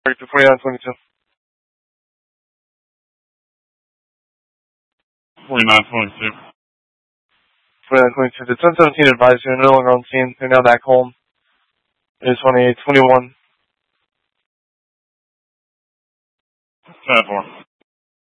Break to 4922. 4922. 4922. The 1017 advised you're no longer on scene. You're now back home. It is 2821. 10-4.